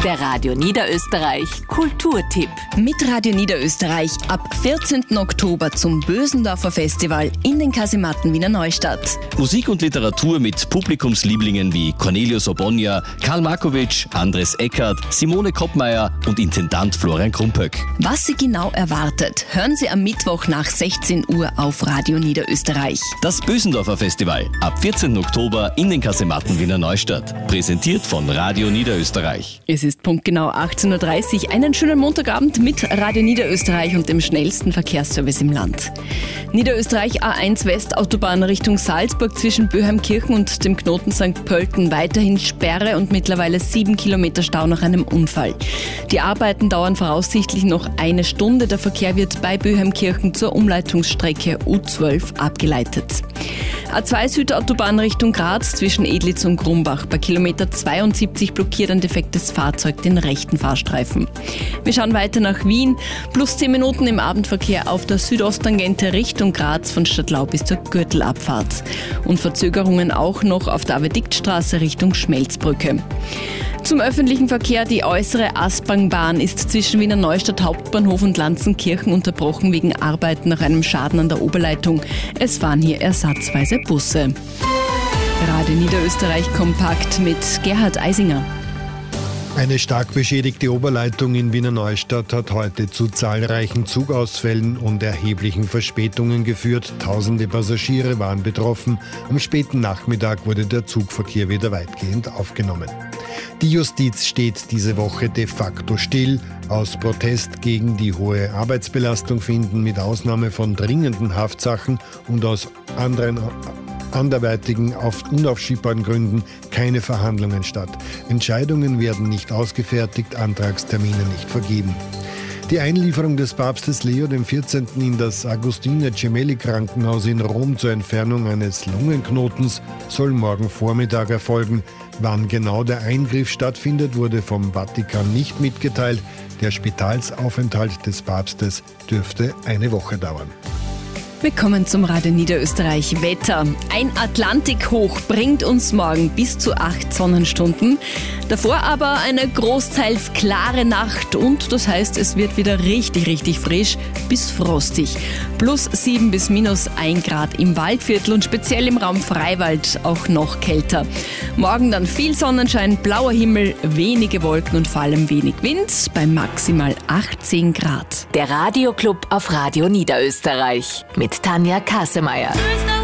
Der Radio Niederösterreich Kulturtipp. Mit Radio Niederösterreich ab 14. Oktober zum Bösendorfer Festival in den Kasematten Wiener Neustadt. Musik und Literatur mit Publikumslieblingen wie Cornelius Obonia, Karl Markovic, Andres Eckert, Simone Koppmeier und Intendant Florian Krumpöck. Was Sie genau erwartet, hören Sie am Mittwoch nach 16 Uhr auf Radio Niederösterreich. Das Bösendorfer Festival ab 14. Oktober in den Kasematten Wiener Neustadt. Präsentiert von Radio Niederösterreich. Es ist punktgenau 18.30 Uhr. Einen schönen Montagabend mit Radio Niederösterreich und dem schnellsten Verkehrsservice im Land. Niederösterreich A1 Westautobahn Richtung Salzburg zwischen Böheimkirchen und dem Knoten St. Pölten weiterhin Sperre und mittlerweile 7 Kilometer Stau nach einem Unfall. Die Arbeiten dauern voraussichtlich noch eine Stunde. Der Verkehr wird bei Böheimkirchen zur Umleitungsstrecke U12 abgeleitet. A2 Südautobahn Richtung Graz zwischen Edlitz und Grumbach. Bei Kilometer 72 blockiert ein defektes Fahrzeug den rechten Fahrstreifen. Wir schauen weiter nach Wien. Plus 10 Minuten im Abendverkehr auf der Südosttangente Richtung Graz von Stadtlau bis zur Gürtelabfahrt. Und Verzögerungen auch noch auf der Avediktstraße Richtung Schmelzbrücke. Zum öffentlichen Verkehr: die äußere Aspang-Bahn ist zwischen Wiener Neustadt Hauptbahnhof und Lanzenkirchen unterbrochen wegen Arbeiten nach einem Schaden an der Oberleitung. Es fahren hier ersatzweise Busse. Radio Niederösterreich kompakt mit Gerhard Eisinger. Eine stark beschädigte Oberleitung in Wiener Neustadt hat heute zu zahlreichen Zugausfällen und erheblichen Verspätungen geführt. Tausende Passagiere waren betroffen. Am späten Nachmittag wurde der Zugverkehr wieder weitgehend aufgenommen. Die Justiz steht diese Woche de facto still. Aus Protest gegen die hohe Arbeitsbelastung finden mit Ausnahme von dringenden Haftsachen und aus anderweitigen unaufschiebbaren Gründen keine Verhandlungen statt. Entscheidungen werden nicht ausgefertigt, Antragstermine nicht vergeben. Die Einlieferung des Papstes Leo XIV. In das Agostino Gemelli Krankenhaus in Rom zur Entfernung eines Lungenknotens soll morgen Vormittag erfolgen. Wann genau der Eingriff stattfindet, wurde vom Vatikan nicht mitgeteilt. Der Spitalsaufenthalt des Papstes dürfte eine Woche dauern. Willkommen zum Radio Niederösterreich Wetter. Ein Atlantikhoch bringt uns morgen bis zu 8 Sonnenstunden. Davor aber eine großteils klare Nacht und das heißt, es wird wieder richtig frisch bis frostig. Plus 7 bis minus 1 Grad im Waldviertel und speziell im Raum Freiwald auch noch kälter. Morgen dann viel Sonnenschein, blauer Himmel, wenige Wolken und vor allem wenig Wind bei maximal 18 Grad. Der Radioclub auf Radio Niederösterreich mit Tanja Kassemeyer.